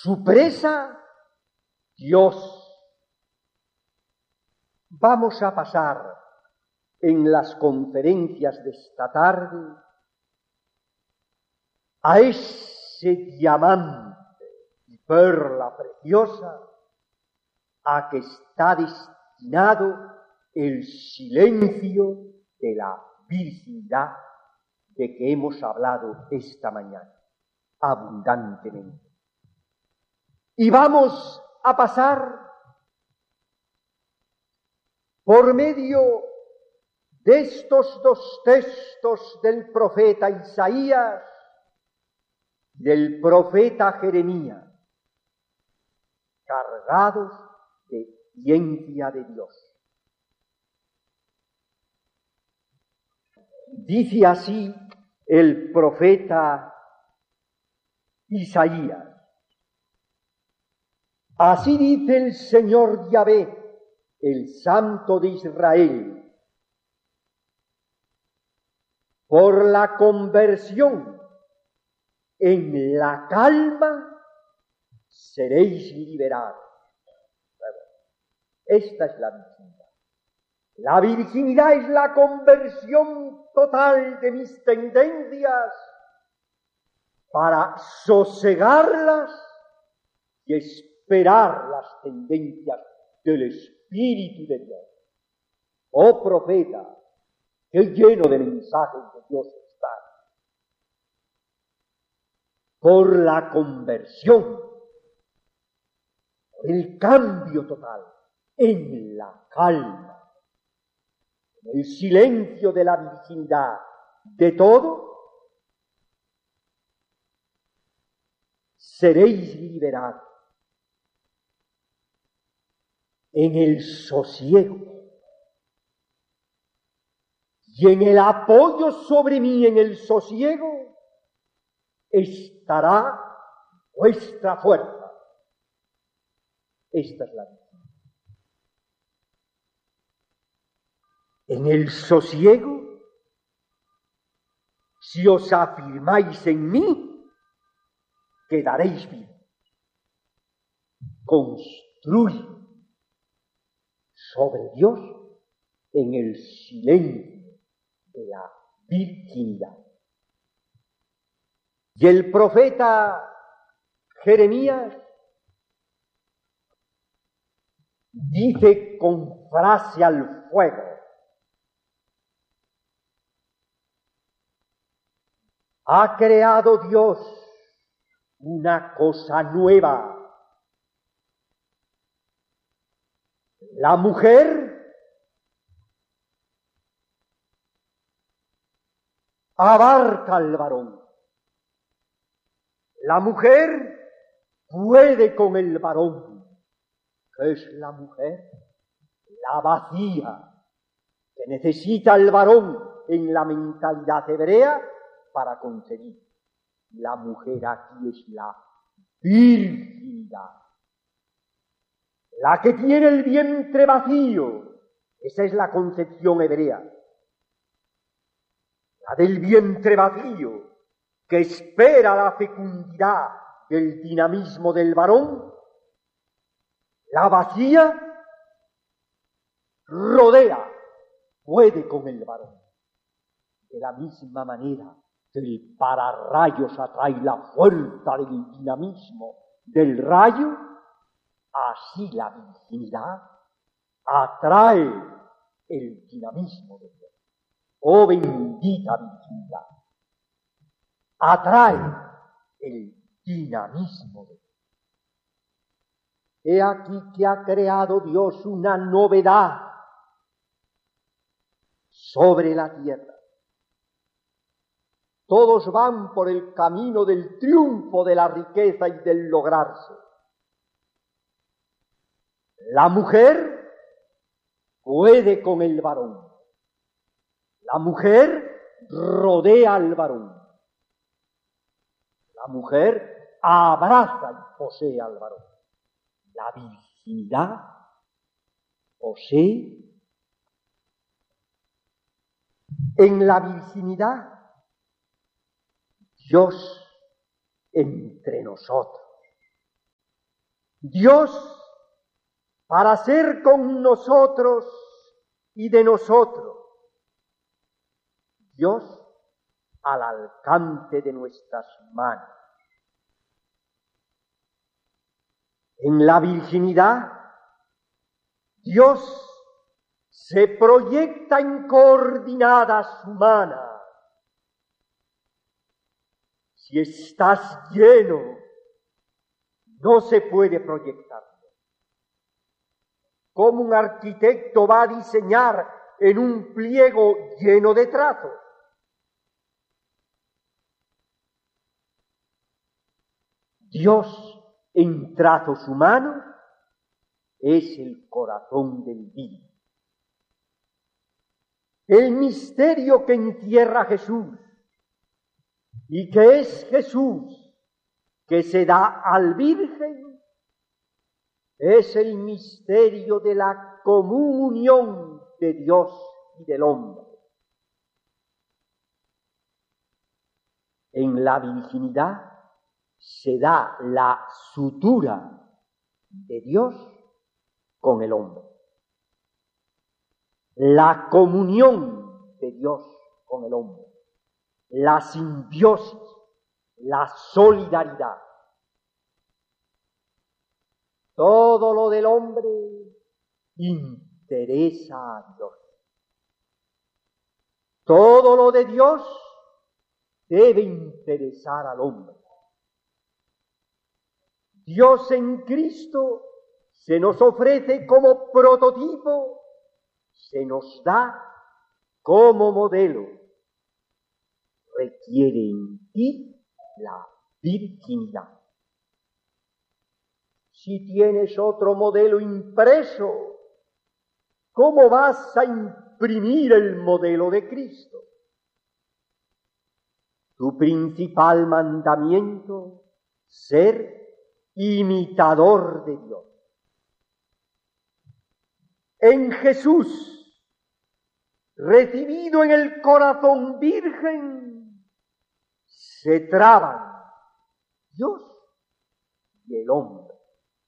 su presa, Dios. Vamos a pasar en las conferencias de esta tarde a ese diamante y perla preciosa a que está destinado el silencio de la virginidad de que hemos hablado esta mañana abundantemente. Y vamos a pasar por medio de estos dos textos del profeta Isaías, del profeta Jeremías, cargados de ciencia de Dios. Dice así el profeta Isaías: así dice el Señor Yahvé, el Santo de Israel, por la conversión en la calma seréis liberados. Esta es la virginidad. La virginidad es la conversión total de mis tendencias para sosegarlas y esperar las tendencias del Espíritu de Dios. Oh profeta, qué lleno de mensajes de Dios está. Por la conversión, por el cambio total, en la calma, en el silencio de la virginidad de todo, seréis liberados. En el sosiego y en el apoyo sobre mí en el sosiego estará vuestra fuerza. Esta es la virginidad. En el sosiego, si os afirmáis en mí, quedaréis vivos. Construid sobre Dios en el silencio de la virginidad. Y el profeta Jeremías dice con frase al fuego: ha creado Dios una cosa nueva. La mujer abarca al varón. La mujer puede con el varón. ¿Qué es la mujer? La vacía que necesita el varón en la mentalidad hebrea para concebir. La mujer aquí es la virginidad. La que tiene el vientre vacío, esa es la concepción hebrea. La del vientre vacío, que espera la fecundidad del dinamismo del varón. La vacía rodea, puede con el varón. De la misma manera que el pararrayos atrae la fuerza del dinamismo del rayo, así la virginidad atrae el dinamismo de Dios. Oh bendita virginidad, atrae el dinamismo de Dios. He aquí que ha creado Dios una novedad sobre la tierra. Todos van por el camino del triunfo de la riqueza y del lograrse. La mujer puede con el varón. La mujer rodea al varón. La mujer abraza y posee al varón. La virginidad posee. En la virginidad, Dios entre nosotros. Dios, para ser con nosotros y de nosotros, Dios al alcance de nuestras manos. En la virginidad, Dios se proyecta en coordenadas humanas. Si estás lleno, no se puede proyectar. ¿Cómo un arquitecto va a diseñar en un pliego lleno de trazos? Dios, en trazos humanos, es el corazón del Dios. El misterio que encierra Jesús, y que es Jesús que se da al Virgen, es el misterio de la comunión de Dios y del hombre. En la virginidad se da la sutura de Dios con el hombre, la comunión de Dios con el hombre, la simbiosis, la solidaridad. Todo lo del hombre interesa a Dios. Todo lo de Dios debe interesar al hombre. Dios en Cristo se nos ofrece como prototipo, se nos da como modelo. Requiere en ti la virginidad. Si tienes otro modelo impreso, ¿cómo vas a imprimir el modelo de Cristo? Tu principal mandamiento, ser imitador de Dios. En Jesús, recibido en el corazón virgen, se traban Dios y el hombre.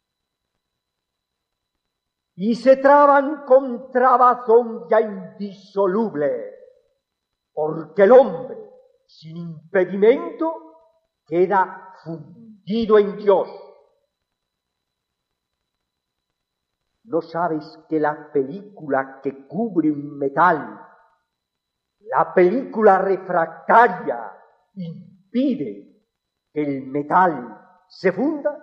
Y se traban con trabazón ya indisoluble, porque el hombre, sin impedimento, queda fundido en Dios. ¿No sabes que la película que cubre un metal, la película refractaria, impide que el metal se funda?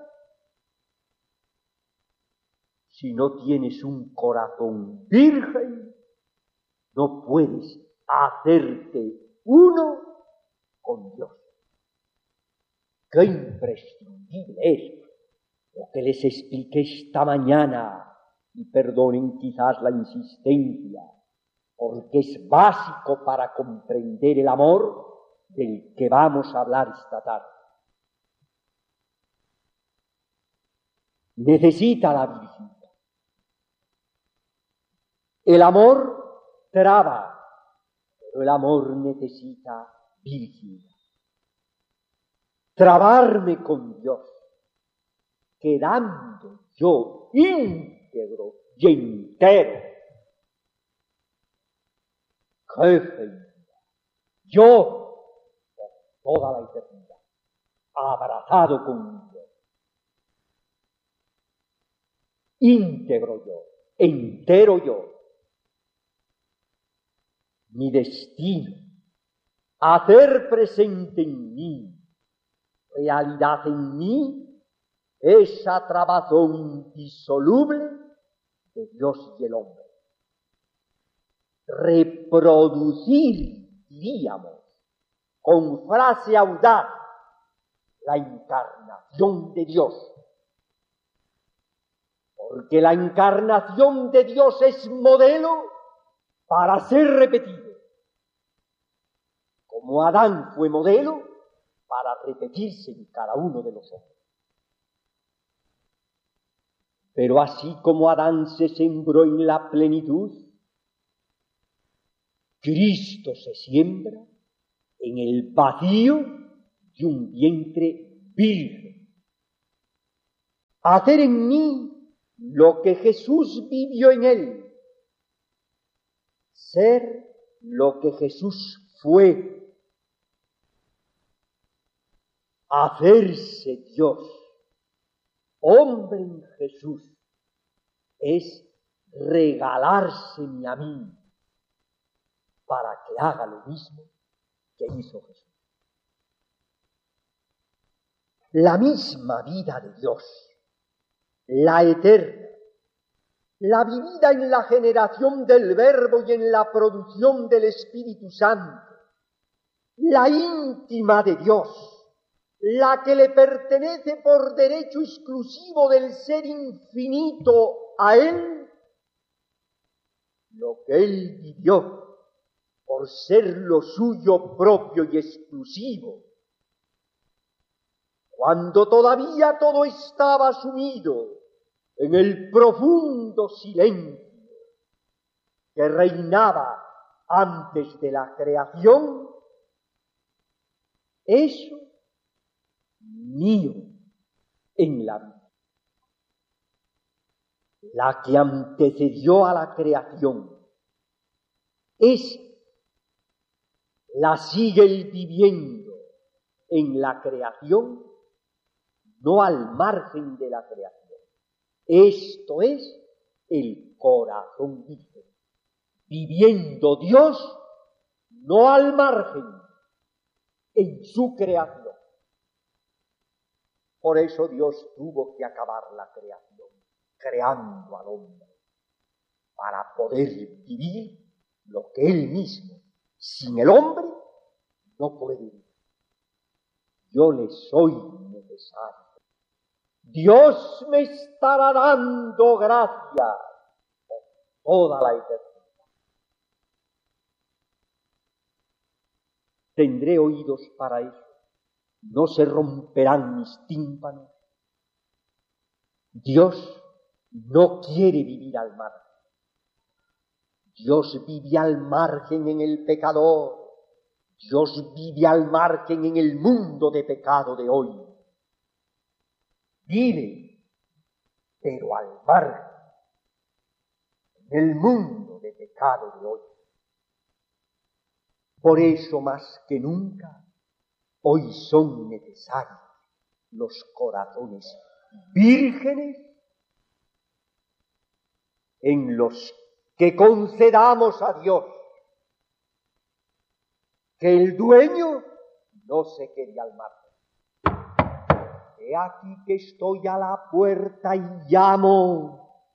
Si no tienes un corazón virgen, no puedes hacerte uno con Dios. ¡Qué imprescindible es lo que les expliqué esta mañana! Y perdonen quizás la insistencia, porque es básico para comprender el amor del que vamos a hablar esta tarde. Necesita la virginidad. El amor traba, pero el amor necesita virginidad. Trabarme con Dios, quedando yo íntegro y entero. ¡Qué felicidad! Yo, por toda la eternidad, abrazado con Dios. Íntegro yo, entero yo. Mi destino, hacer presente en mí, realidad en mí, esa trabazón indisoluble de Dios y el hombre. Reproducir, diríamos, con frase audaz, la encarnación de Dios. Porque la encarnación de Dios es modelo para ser repetido. Como Adán fue modelo para repetirse en cada uno de los hombres. Pero así como Adán se sembró en la plenitud, Cristo se siembra en el vacío de un vientre virgen. hacer en mí lo que Jesús vivió en él, ser lo que Jesús fue, hacerse Dios, hombre en Jesús, es regalárseme a mí para que haga lo mismo que hizo Jesús. La misma vida de Dios, la eterna, la vivida en la generación del Verbo y en la producción del Espíritu Santo, la íntima de Dios, la que le pertenece por derecho exclusivo del ser infinito a Él, lo que Él vivió por ser lo suyo propio y exclusivo, cuando todavía todo estaba sumido en el profundo silencio que reinaba antes de la creación, eso mío en la vida. La que antecedió a la creación, esa la sigue él viviendo en la creación, no al margen de la creación. Esto es el corazón virgen, viviendo Dios no al margen, en su creación. Por eso Dios tuvo que acabar la creación, creando al hombre, para poder vivir lo que él mismo, sin el hombre, no puede vivir. Yo le soy necesario. Dios me estará dando gracias por toda la eternidad. Tendré oídos para eso. No se romperán mis tímpanos. Dios no quiere vivir al margen. Dios vive al margen en el pecador. Dios vive al margen en el mundo de pecado de hoy. Vive, pero al margen, en el mundo de pecado de hoy. Por eso, más que nunca, hoy son necesarios los corazones vírgenes en los que concedamos a Dios que el dueño no se quede al margen. He aquí que estoy a la puerta y llamo.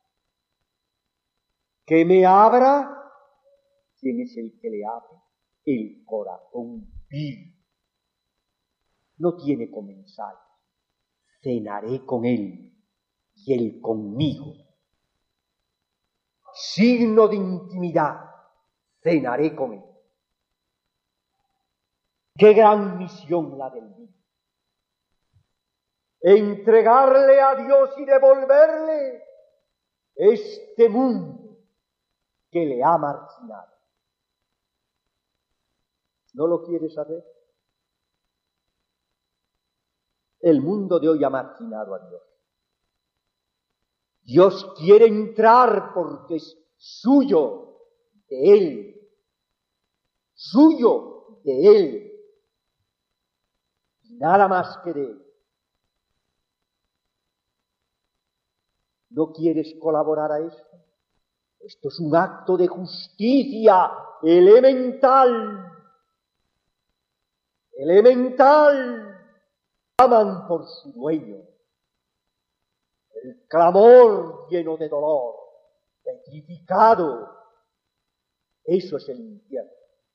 Que me abra. ¿Quién es el que le abre? El corazón vil. No tiene comensal. Cenaré con él y él conmigo. Signo de intimidad. Cenaré con él. Qué gran misión la del vino. Entregarle a Dios y devolverle este mundo que le ha marginado. ¿No lo quieres saber? El mundo de hoy ha marginado a Dios. Dios quiere entrar porque es suyo, de Él. Suyo, de Él. Y nada más que de Él. ¿No quieres colaborar a esto? Esto es un acto de justicia elemental. Elemental. Claman por su dueño. El clamor lleno de dolor, petrificado. Eso es el infierno.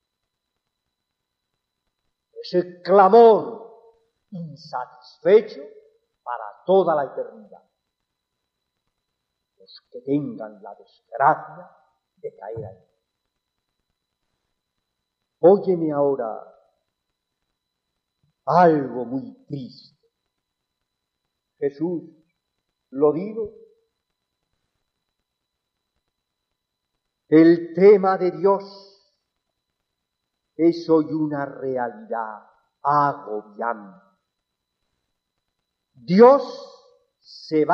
Ese clamor insatisfecho para toda la eternidad. Los que tengan la desgracia de caer ahí. Óyeme ahora algo muy triste. Jesús, lo digo, el tema de Dios es hoy una realidad agobiante. Dios se va